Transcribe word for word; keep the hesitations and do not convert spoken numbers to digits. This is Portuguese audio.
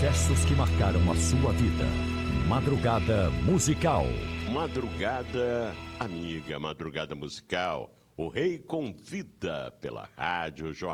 sucessos que marcaram a sua vida. Madrugada Musical. Madrugada amiga, madrugada musical. O Rei convida pela Rádio Jornal.